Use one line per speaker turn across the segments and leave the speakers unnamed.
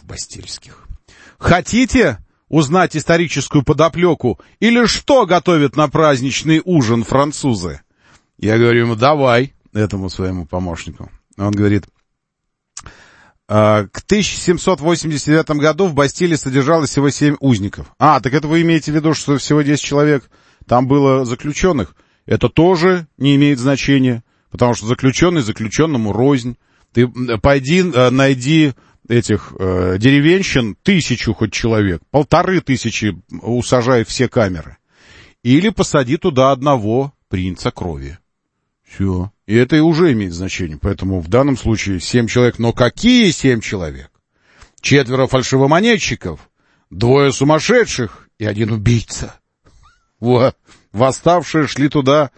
бастильских. Хотите узнать историческую подоплеку или что готовят на праздничный ужин французы? Я говорю ему, давай, этому своему помощнику. Он говорит, к 1789 году в Бастилии содержалось всего 7 узников. Так это вы имеете в виду, что всего 10 человек там было заключенных? Это тоже не имеет значения, потому что заключенный заключенному рознь. Ты пойди, найди этих деревенщин, 1000 хоть человек, 1500 усажай все камеры. Или посади туда одного принца крови. Все. И это и уже имеет значение. Поэтому в данном случае 7 человек. Но какие 7 человек? 4 фальшивомонетчиков, 2 сумасшедших и 1 убийца. Вот. Восставшие шли туда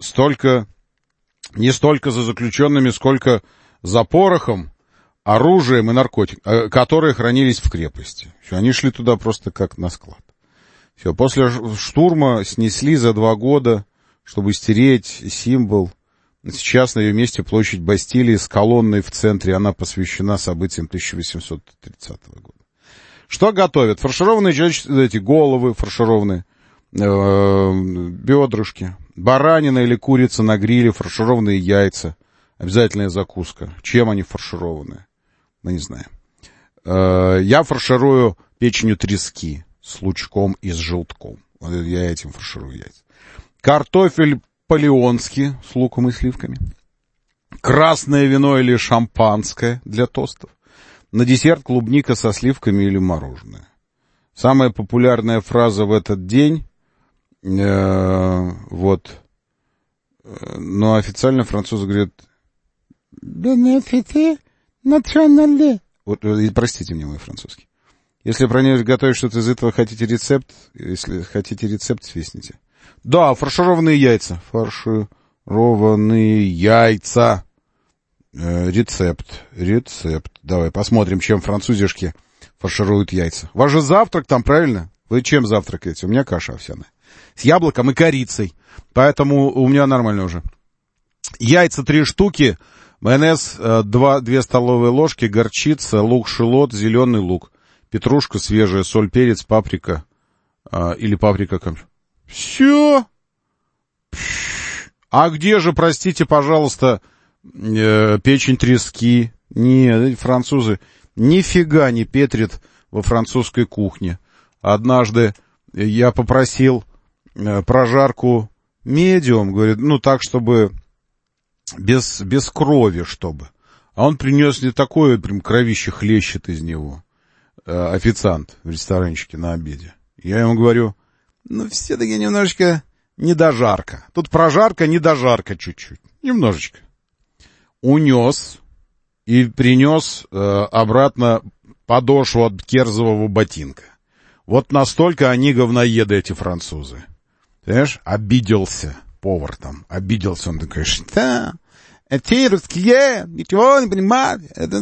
не столько за заключенными, сколько за порохом, оружием и наркотиками, которые хранились в крепости. Все, они шли туда просто как на склад. Все, после штурма снесли за 2 года, чтобы стереть символ. Сейчас на ее месте площадь Бастилии с колонной в центре. Она посвящена событиям 1830 года. Что готовят? Фаршированные эти головы, фаршированные, бедрышки, баранина или курица на гриле, фаршированные яйца. Обязательная закуска. Чем они фаршированы? Мы не знаем. Я фарширую печенью трески с лучком и с желтком. Вот я этим фарширую яйца. Картофель по-леонски с луком и сливками. Красное вино или шампанское для тостов. На десерт клубника со сливками или мороженое. Самая популярная фраза в этот день, но официально французы говорят «Бенефите национале». Вот, простите мне мой французский. Если готовить что-то из этого, если хотите рецепт, свистните. Да, фаршированные яйца. Фаршированные яйца. Рецепт. Давай посмотрим, чем французишки фаршируют яйца. У вас же завтрак там, правильно? Вы чем завтракаете? У меня каша овсяная. С яблоком и корицей. Поэтому у меня нормально уже. Яйца 3 штуки. Майонез 2 столовые ложки. Горчица, лук-шалот, зеленый лук. Петрушка свежая, соль, перец, паприка. Или паприка. Все. А где же, простите, пожалуйста, печень трески? Нет, французы нифига не петрят во французской кухне. Однажды я попросил прожарку медиум, говорит, так, чтобы без крови, чтобы. А он принес не такое, прям кровище хлещет из него. Официант в ресторанчике на обеде. Я ему говорю, все-таки немножечко недожарка. Тут прожарка, недожарка чуть-чуть. Немножечко. Унес и принес обратно подошву от керзового ботинка. Вот настолько они говноеды, эти французы. Понимаешь? Обиделся повар там. Обиделся. Он такой, что? Эти русские ничего не понимают.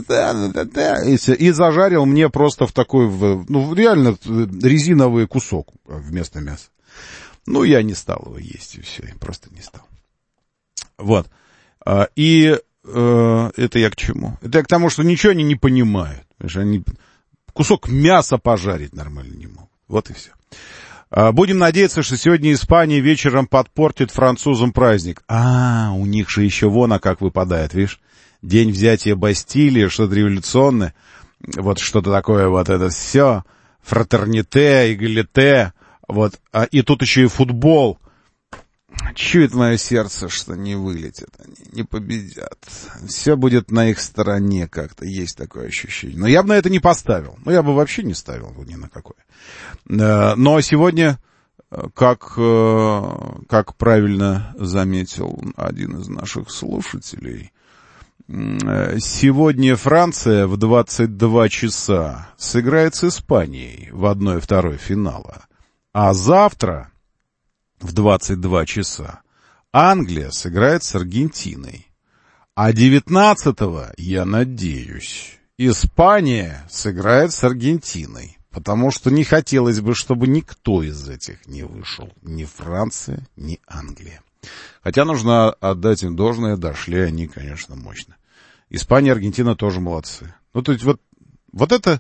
И зажарил мне просто в такой, реально резиновый кусок вместо мяса. Я не стал его есть, и все, я просто не стал. Вот. И это я к чему? Это я к тому, что ничего они не понимают. Они кусок мяса пожарить нормально не могут. Вот и все. Будем надеяться, что сегодня Испания вечером подпортит французам праздник. У них же еще как выпадает, видишь? День взятия Бастилии, что-то революционное. Вот что-то такое, вот это все. Фратерните, эгалите. Вот. И тут еще и футбол. Чует мое сердце, что не вылетят они, не победят. Все будет на их стороне как-то, есть такое ощущение. Но я бы на это не поставил. Я бы вообще не ставил ни на какое. Но сегодня, как правильно заметил один из наших слушателей, сегодня Франция в 22 часа сыграет с Испанией в 1/2 финала. А завтра в 22 часа Англия сыграет с Аргентиной. А 19-го, я надеюсь, Испания сыграет с Аргентиной. Потому что не хотелось бы, чтобы никто из этих не вышел. Ни Франция, ни Англия. Хотя нужно отдать им должное, дошли они, конечно, мощно. Испания и Аргентина тоже молодцы. То есть вот это